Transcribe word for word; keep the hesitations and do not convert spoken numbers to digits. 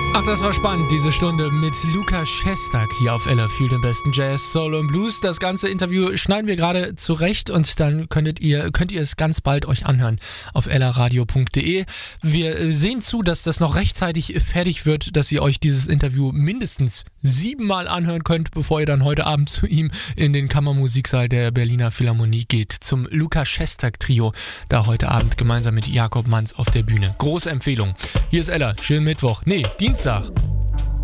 Ach, das war spannend, diese Stunde mit Lukas Szostak hier auf Ella für den besten Jazz, Soul und Blues. Das ganze Interview schneiden wir gerade zurecht und dann könntet ihr, könnt ihr es ganz bald euch anhören auf ellaradio punkt de. Wir sehen zu, dass das noch rechtzeitig fertig wird, dass ihr euch dieses Interview mindestens siebenmal anhören könnt, bevor ihr dann heute Abend zu ihm in den Kammermusiksaal der Berliner Philharmonie geht. Zum Lukas Szostak Trio, da heute Abend gemeinsam mit Jakob Manz auf der Bühne. Große Empfehlung. Hier ist Ella, schönen Mittwoch. Nee, Dienstag.